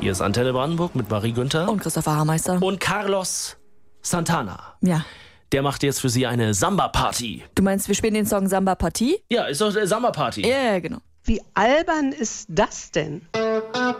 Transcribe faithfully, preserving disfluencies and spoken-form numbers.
Hier ist Antenne Brandenburg mit Marie Günther Und Christopher Hameister. und Carlos Santana. Ja. Der macht jetzt für Sie eine Samba-Party. Du meinst, wir spielen den Song Samba Partie? Ja, ist doch eine Samba-Party. Ja, yeah, genau. Wie albern ist das denn?